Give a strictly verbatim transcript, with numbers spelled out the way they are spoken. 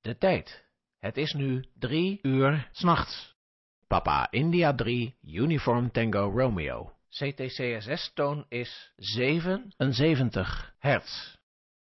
De tijd. Het is nu drie uur 's nachts. Papa India drie, Uniform Tango Romeo. C T C S S-toon is zevenenzeventig hertz.